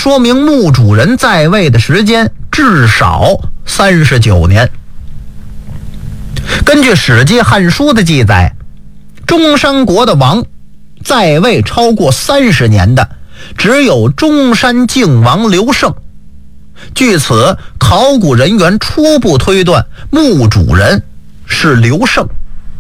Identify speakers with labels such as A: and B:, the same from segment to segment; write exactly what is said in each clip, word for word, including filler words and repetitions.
A: 说明墓主人在位的时间至少三十九年。根据《史记·汉书》的记载，中山国的王在位超过三十年的只有中山靖王刘胜。据此，考古人员初步推断墓主人是刘胜。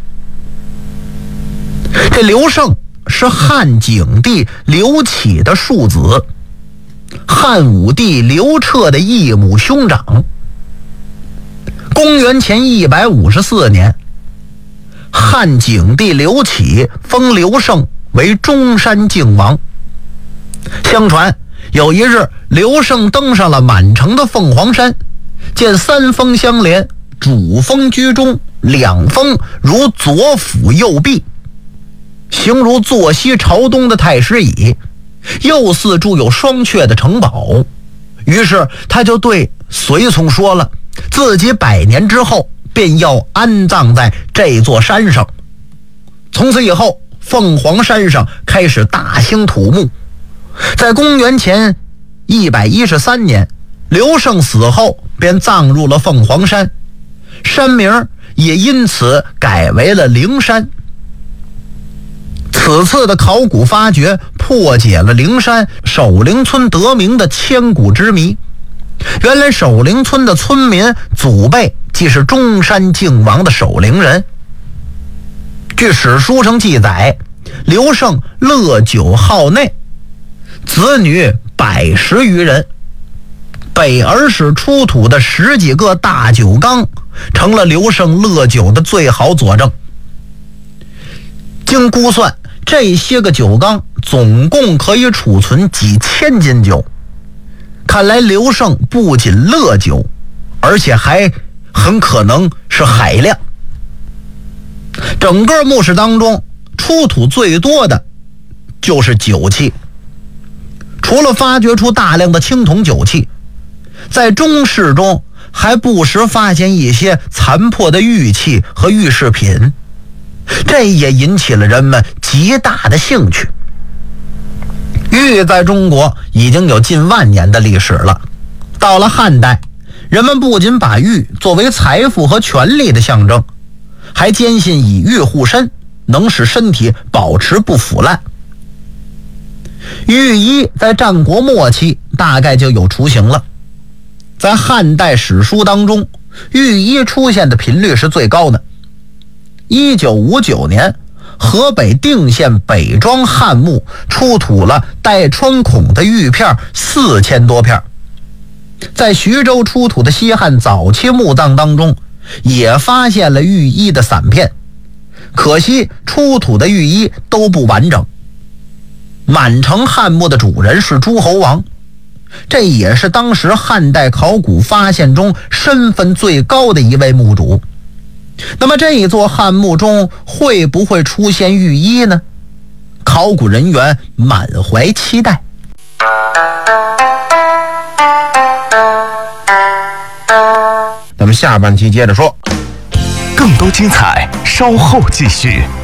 A: 这刘胜是汉景帝刘启的庶子，汉武帝刘彻的异母兄长。公元前一百五十四年，汉景帝刘启封刘胜为中山靖王。相传有一日，刘胜登上了满城的凤凰山，见三峰相连，主峰居中，两峰如左辅右弼，形如坐西朝东的太师椅，又似筑有双阙的城堡。于是他就对随从说了，自己百年之后便要安葬在这座山上。从此以后，凤凰山上开始大兴土木。在公元前一百一十三年，刘胜死后便葬入了凤凰山，山名也因此改为了灵山。此次的考古发掘破解了灵山守灵村得名的千古之谜。原来守灵村的村民祖辈即是中山靖王的守灵人。据史书上记载，刘胜乐酒好内，子女百十余人。北儿时出土的十几个大酒缸成了刘胜乐酒的最好佐证。经估算，这些个酒缸总共可以储存几千斤酒。看来刘胜不仅乐酒，而且还很可能是海量。整个墓室当中出土最多的就是酒器。除了发掘出大量的青铜酒器，在中室中还不时发现一些残破的玉器和玉饰品，这也引起了人们极大的兴趣。玉在中国已经有近万年的历史了。到了汉代，人们不仅把玉作为财富和权力的象征，还坚信以玉护身，能使身体保持不腐烂。玉衣在战国末期大概就有雏形了。在汉代史书当中，玉衣出现的频率是最高的。一九五九年，河北定县北庄汉墓出土了带穿孔的玉片四千多片。在徐州出土的西汉早期墓葬当中，也发现了玉衣的散片，可惜出土的玉衣都不完整。满城汉墓的主人是诸侯王，这也是当时汉代考古发现中身份最高的一位墓主。那么这一座汉墓中会不会出现玉衣呢？考古人员满怀期待。
B: 咱们下半期接着说，
C: 更多精彩稍后继续。